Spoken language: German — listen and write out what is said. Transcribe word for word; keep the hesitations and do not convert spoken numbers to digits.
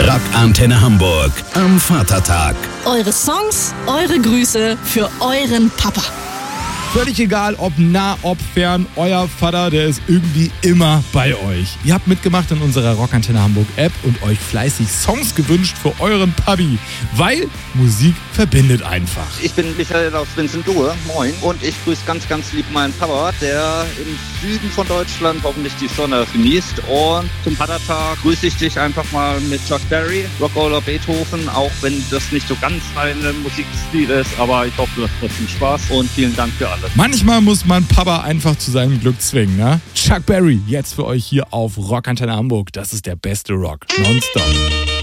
Rockantenne Hamburg am Vatertag. Eure Songs, eure Grüße für euren Papa. Völlig egal, ob nah, ob fern, euer Vater, der ist irgendwie immer bei euch. Ihr habt mitgemacht in unserer Rockantenne Hamburg App und euch fleißig Songs gewünscht für euren Papi, weil Musik verbindet einfach. Ich bin Michael aus Winsenlohe, moin. Und ich grüße ganz, ganz lieb meinen Papa, der im Süden von Deutschland hoffentlich die Sonne genießt. Und zum Vatertag grüße ich dich einfach mal mit Chuck Berry, Rock'n'Roll Beethoven, auch wenn das nicht so ganz deine Musikstil ist, aber ich hoffe, du hast trotzdem Spaß und vielen Dank für alles. Manchmal muss man Papa einfach zu seinem Glück zwingen, ne? Chuck Berry, jetzt für euch hier auf Rockantenne Hamburg. Das ist der beste Rock. Nonstop.